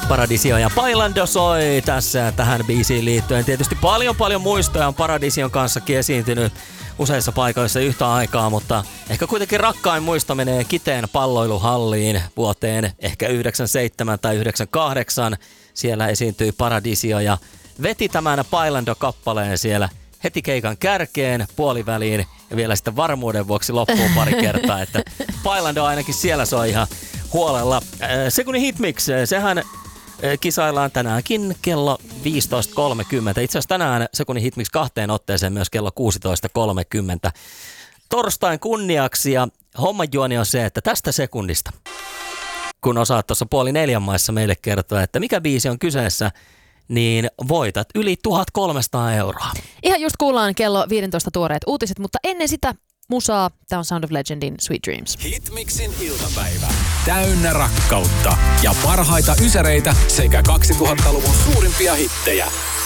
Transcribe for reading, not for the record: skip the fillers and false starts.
Paradisio ja Bailando soi tässä tähän biisiin liittyen. Tietysti paljon muistoja on Paradision kanssakin esiintynyt useissa paikoissa yhtä aikaa, mutta ehkä kuitenkin rakkain muisto menee Kiteen palloiluhalliin vuoteen ehkä 97 tai 98. Siellä esiintyi Paradisio ja veti tämän Bailando-kappaleen siellä heti keikan kärkeen, puoliväliin ja vielä sitten varmuuden vuoksi loppuun pari kertaa, että Bailando ainakin siellä soi ihan huolella. Sekunnin hitmix, sehän kisaillaan tänäänkin kello 15.30. Itse asiassa tänään sekunnin hitmix 2 otteeseen myös kello 16.30. Torstain kunniaksi ja homman juoni on se, että tästä sekunnista, kun osaat tuossa 3:30 maissa meille kertoa, että mikä biisi on kyseessä, niin voitat yli 1300 euroa. Ihan just kuullaan kello 15 tuoreet uutiset, mutta ennen sitä musaa. Tämä on Sound of Legendin Sweet Dreams. Hitmixin iltapäivä. Täynnä rakkautta ja parhaita ysäreitä sekä 2000-luvun suurimpia hittejä.